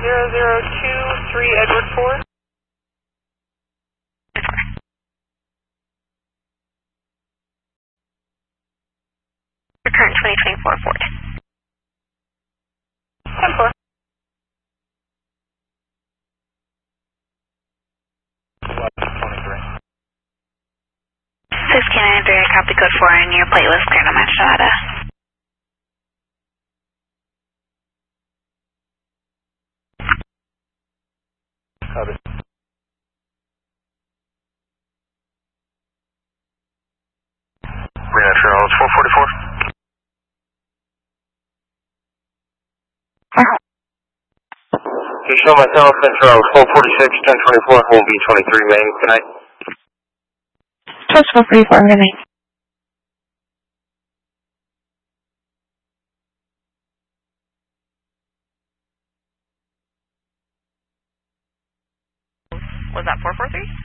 0023 Edward 4. Current 2024 Ford. 10-4. This Canada Barrier, copy code 4 and your plate was cleared on Match Nevada. Copy. Reno Trail 444. You show myself Central 446, 1024, will be 23 Main tonight. Just 444, good night. Was that 443?